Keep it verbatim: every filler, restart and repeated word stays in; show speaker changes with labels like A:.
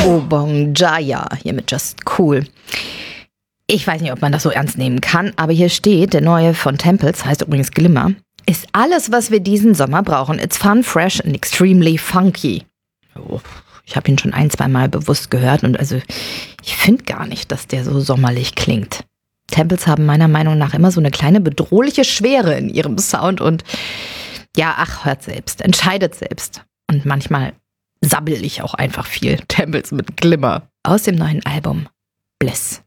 A: Obong Jaya, hier mit Just Cool. Ich weiß nicht, ob man das so ernst nehmen kann, aber hier steht, der neue von Temples, heißt übrigens Glimmer, ist alles, was wir diesen Sommer brauchen. It's fun, fresh and extremely funky. Oh, ich habe ihn schon ein, zwei Mal bewusst gehört und also ich finde gar nicht, dass der so sommerlich klingt. Temples haben meiner Meinung nach immer so eine kleine bedrohliche Schwere in ihrem Sound und ja, ach, hört selbst, entscheidet selbst. Und manchmal sabbel ich auch einfach viel. Temples mit Glimmer aus dem neuen Album Bliss.